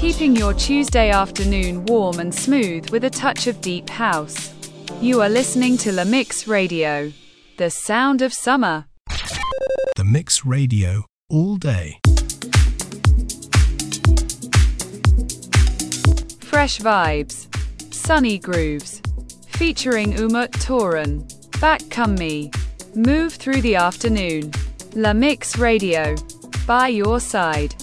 keeping your Tuesday afternoon warm and smooth with a touch of deep house. You are listening to La Mix Radio, the sound of summer. The Mix Radio, all day. Fresh vibes, sunny grooves, featuring Umut Toran. Back come me. Move through the afternoon. La Mix Radio, by your side.